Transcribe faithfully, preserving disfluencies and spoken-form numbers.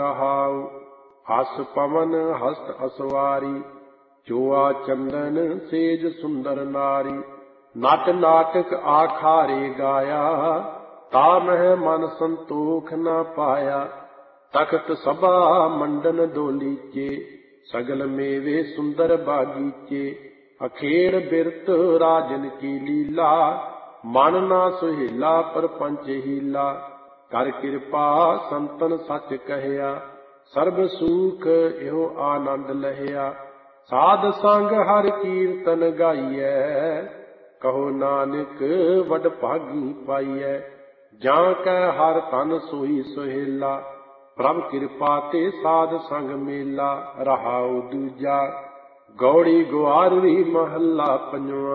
रहाउ। हस पवन हस्त असवारी, चोआ चंदन सेज सुंदर नारी। नट नाटक आखारे गाया, ता मह मन संतोख न पाया। तख्त सभा मंडन डोलीचे, सगल मेवे सुंदर बागीचे। अखेड़ बिरत राजन की लीला, मन ना सुहेला परपंच हीला। कर कृपा संतन सच कहया, सर्ब सुख एहो आनंद लहया। साध संग हर कीर्तन गाइए, कहो नानक वड भागी पाइए। जां कै हर तन सोई सुहेला, प्रभ कृपा ते साध संग मेला। रहाउ दूजा गौड़ी गुआरवी महला पंजवा।